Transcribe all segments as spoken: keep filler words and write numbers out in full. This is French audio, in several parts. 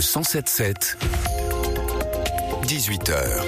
cent sept sept, dix-huit heures.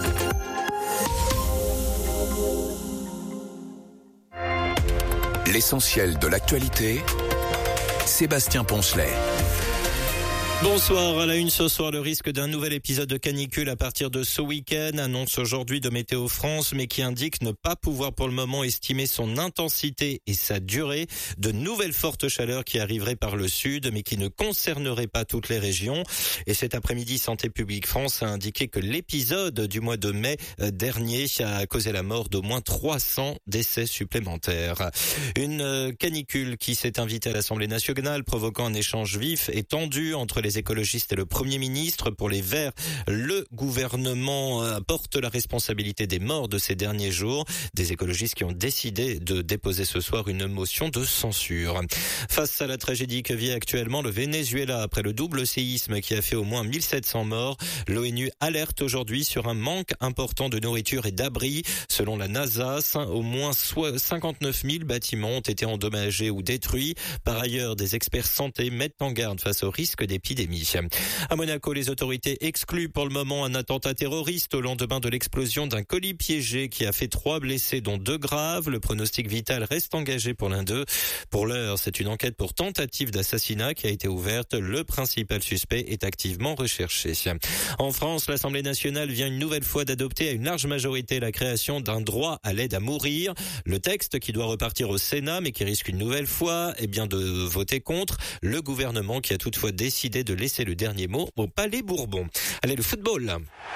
L'essentiel de l'actualité, Sébastien Poncelet. Bonsoir, à la une ce soir, le risque d'un nouvel épisode de canicule à partir de ce week-end, annonce aujourd'hui de Météo France, mais qui indique ne pas pouvoir pour le moment estimer son intensité et sa durée. De nouvelles fortes chaleurs qui arriveraient par le sud, mais qui ne concerneraient pas toutes les régions. Et cet après-midi, Santé publique France a indiqué que l'épisode du mois de mai dernier a causé la mort d'au moins trois cents décès supplémentaires. Une canicule qui s'est invitée à l'Assemblée nationale, provoquant un échange vif et tendu entre les les écologistes et le Premier ministre. Pour les Verts, le gouvernement porte la responsabilité des morts de ces derniers jours. Des écologistes qui ont décidé de déposer ce soir une motion de censure. Face à la tragédie que vit actuellement le Venezuela après le double séisme qui a fait au moins mille sept cents morts, l'ONU alerte aujourd'hui sur un manque important de nourriture et d'abris. Selon la NASA, au moins cinquante-neuf mille bâtiments ont été endommagés ou détruits. Par ailleurs, des experts santé mettent en garde face au risque d'épidémie. À Monaco, les autorités excluent pour le moment un attentat terroriste au lendemain de l'explosion d'un colis piégé qui a fait trois blessés, dont deux graves. Le pronostic vital reste engagé pour l'un d'eux. Pour l'heure, c'est une enquête pour tentative d'assassinat qui a été ouverte. Le principal suspect est activement recherché. En France, l'Assemblée nationale vient une nouvelle fois d'adopter à une large majorité la création d'un droit à l'aide à mourir. Le texte qui doit repartir au Sénat, mais qui risque une nouvelle fois, eh bien, de voter contre. Le gouvernement qui a toutefois décidé de laisser le dernier mot au Palais Bourbon. Allez, le football.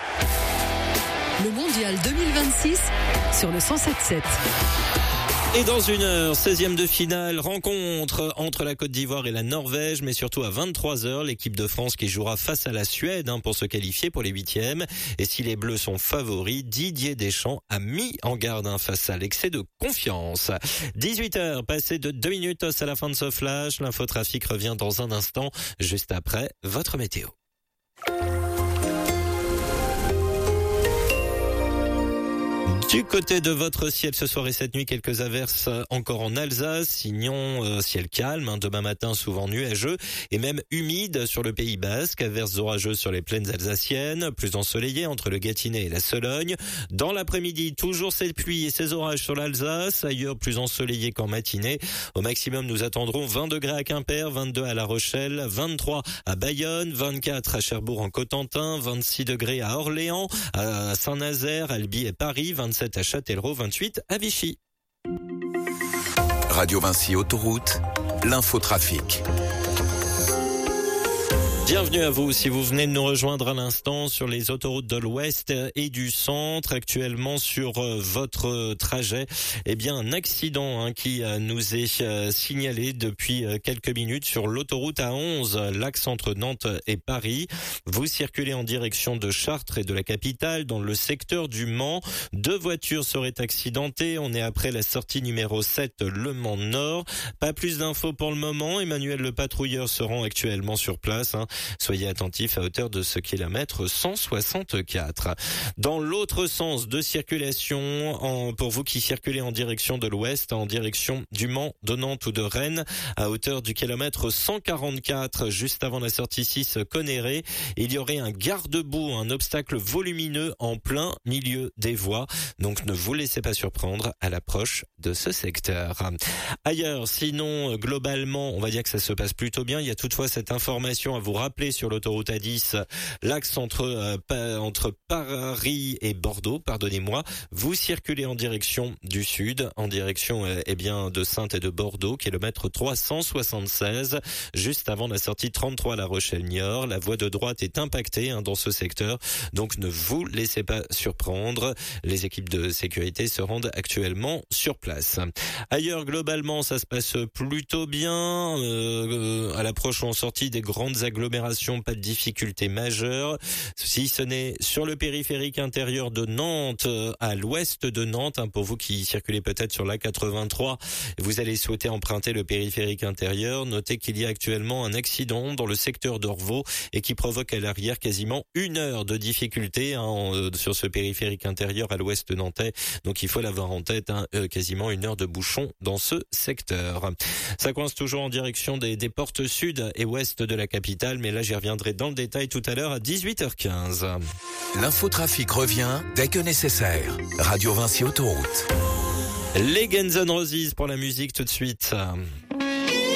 Le mondial deux mille vingt-six sur le cent sept sept. Et dans une heure, seizième de finale, rencontre entre la Côte d'Ivoire et la Norvège, mais surtout à vingt-trois heures, l'équipe de France qui jouera face à la Suède hein, pour se qualifier pour les huitièmes. Et si les Bleus sont favoris, Didier Deschamps a mis en garde hein, face à l'excès de confiance. dix-huit heures, passé de deux minutes à la fin de ce flash. L'infotrafic revient dans un instant, juste après votre météo. Du côté de votre ciel ce soir et cette nuit, quelques averses encore en Alsace, sinon euh, ciel calme, hein, demain matin souvent nuageux et même humide sur le Pays Basque, averses orageuses sur les plaines alsaciennes, plus ensoleillé entre le Gâtinais et la Sologne. Dans l'après-midi, toujours ces pluies et ces orages sur l'Alsace, ailleurs plus ensoleillé qu'en matinée. Au maximum, nous attendrons vingt degrés à Quimper, vingt-deux à La Rochelle, vingt-trois à Bayonne, vingt-quatre à Cherbourg en Cotentin, vingt-six degrés à Orléans, à Saint-Nazaire, Albi et Paris, vingt-sept à Châtellerault, vingt-huit à Vichy. Radio Vinci Autoroute, l'infotrafic. Bienvenue à vous si vous venez de nous rejoindre à l'instant sur les autoroutes de l'Ouest et du Centre. Actuellement sur votre trajet, eh bien un accident hein, qui nous est euh, signalé depuis quelques minutes sur l'autoroute A onze, l'axe entre Nantes et Paris. Vous circulez en direction de Chartres et de la capitale dans le secteur du Mans. Deux voitures seraient accidentées. On est après la sortie numéro sept, Le Mans Nord. Pas plus d'infos pour le moment. Emmanuel le patrouilleur se rend actuellement sur place. Hein. Soyez attentifs à hauteur de ce kilomètre cent soixante-quatre. Dans l'autre sens de circulation, en, pour vous qui circulez en direction de l'ouest, en direction du Mans, de Nantes ou de Rennes, à hauteur du kilomètre cent quarante-quatre, juste avant la sortie six Conneré, il y aurait un garde-boue, un obstacle volumineux en plein milieu des voies. Donc ne vous laissez pas surprendre à l'approche de ce secteur. Ailleurs, sinon, globalement, on va dire que ça se passe plutôt bien. Il y a toutefois cette information à vous rappeler sur l'autoroute A dix, l'axe entre euh, entre Paris et Bordeaux, pardonnez-moi. Vous circulez en direction du sud, en direction euh, eh bien de Saintes et de Bordeaux, kilomètre trois cent soixante-seize, juste avant la sortie trente-trois La Rochelle-Niort. La voie de droite est impactée hein, dans ce secteur, donc ne vous laissez pas surprendre. Les équipes de sécurité se rendent actuellement sur place. Ailleurs, globalement, ça se passe plutôt bien. Euh, à l'approche ou en sortie des grandes agglomérations, pas de difficultés majeures. Si ce n'est sur le périphérique intérieur de Nantes, à l'ouest de Nantes, hein, pour vous qui circulez peut-être sur l'A quatre-vingt-trois, vous allez souhaiter emprunter le périphérique intérieur. Notez qu'il y a actuellement un accident dans le secteur d'Orvaux et qui provoque à l'arrière quasiment une heure de difficulté hein, en, sur ce périphérique intérieur à l'ouest nantais. Donc il faut l'avoir en tête, hein, euh, quasiment une heure de bouchon dans ce secteur. Ça coince toujours en direction des, des portes sud et ouest de la capitale, mais là j'y reviendrai dans le détail tout à l'heure à dix-huit heures quinze. L'infotrafic revient dès que nécessaire. Radio Vinci Autoroute. Les Guns N' Roses pour la musique tout de suite.